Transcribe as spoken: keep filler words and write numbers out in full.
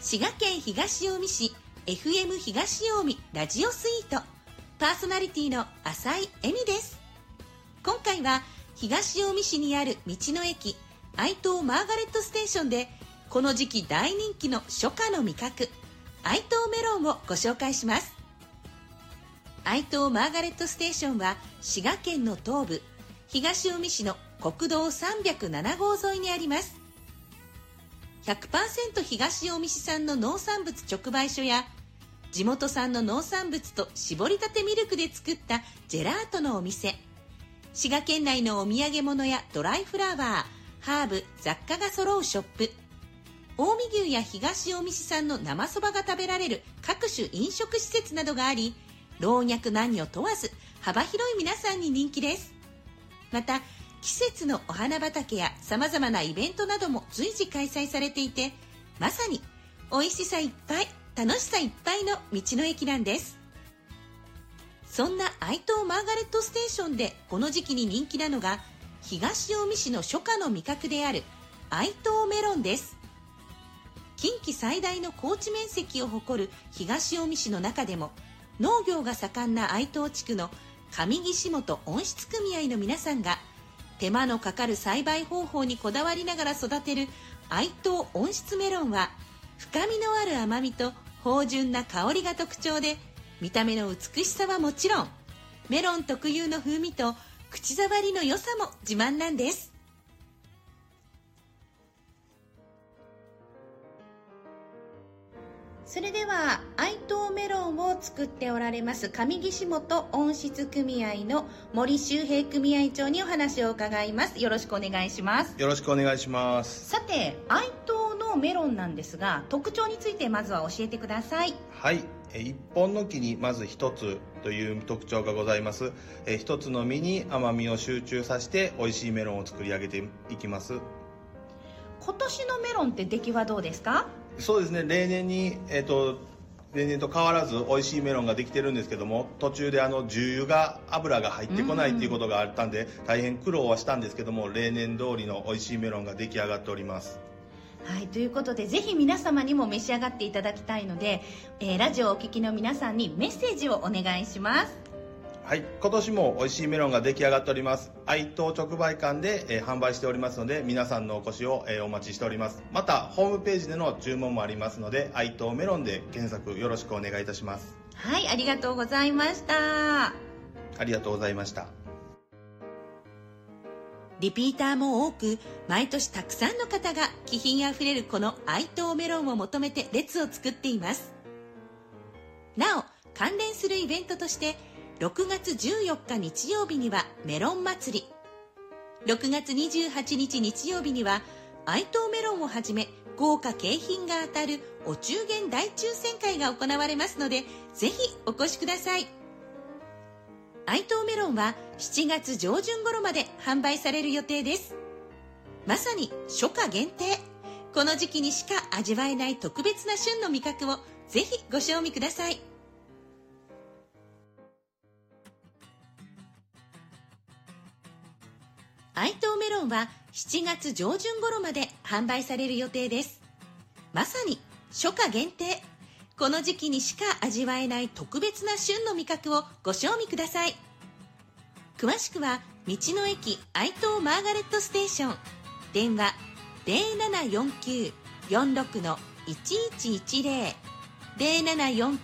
滋賀県東近江市 エフエム 東近江ラジオスイートパーソナリティの浅井恵美です。今回は東近江市にある道の駅愛東マーガレットステーションでこの時期大人気の初夏の味覚愛東メロンをご紹介します。愛東マーガレットステーションは滋賀県の東部東近江市の国道さんびゃくなな号沿いにあります。 ひゃくパーセント 東近江市産の農産物直売所や地元産の農産物と搾りたてミルクで作ったジェラートのお店、滋賀県内のお土産物やドライフラワー、ハーブ、雑貨が揃うショップ、近江牛や東近江市産の生そばが食べられる各種飲食施設などがあり、老若男女問わず幅広い皆さんに人気です。また季節のお花畑やさまざまなイベントなども随時開催されていて、まさに美味しさいっぱい楽しさいっぱいの道の駅なんです。そんな愛東マーガレットステーションでこの時期に人気なのが東近江市の初夏の味覚である愛東メロンです。近畿最大の耕地面積を誇る東近江市の中でも農業が盛んな愛東地区の上岸本温室組合の皆さんが手間のかかる栽培方法にこだわりながら育てる愛東温室メロンは深みのある甘みと芳醇な香りが特徴で、見た目の美しさはもちろんメロン特有の風味と口触りの良さも自慢なんです。それでは愛東メロンを作っておられます上岸本温室組合の森修平組合長にお話を伺います。よろしくお願いします。 よろしくお願いします。 さて愛東のメロンなんですが、特徴についてまずは教えてください。 はい、一本の木にまず一つという特徴がございます。一つの実に甘みを集中させて美味しいメロンを作り上げていきます。 今年のメロンって出来はどうですか？ そうですね、例年に、えーと、例年と変わらず美味しいメロンができてるんですけども、途中であの重油が油が入ってこないっていうことがあったんで大変苦労はしたんですけども、例年通りの美味しいメロンが出来上がっております。 はい、ということでぜひ皆様にも召し上がっていただきたいので、えー、ラジオをお聞きの皆さんにメッセージをお願いします。 はい、今年も美味しいメロンが出来上がっております。愛東直売館で、えー、販売しておりますので、皆さんのお越しを、えー、お待ちしております。またホームページでの注文もありますので、愛東メロンで検索よろしくお願いいたします。 はい、ありがとうございました。 ありがとうございました。 リピーターも多く、毎年たくさんの方が気品あふれるこの愛東メロンを求めて列を作っています。なお関連するイベントとしてろくがつじゅうよっか日曜日にはメロン祭り、ろくがつにじゅうはちにち日曜日には愛東メロンをはじめ豪華景品が当たるお中元大抽選会が行われますので、ぜひお越しください。愛東メロンはしちがつ上旬頃まで販売される予定です。まさに初夏限定、この時期にしか味わえない特別な旬の味覚をぜひご賞味ください。愛東メロンはしちがつ上旬頃まで販売される予定です。まさに初夏限定、この時期にしか味わえない特別な旬の味覚をご賞味ください。詳しくは道の駅愛東マーガレットステーション、電話 ゼロななよんきゅう よんろく いちいちいちゼロ ゼロななよん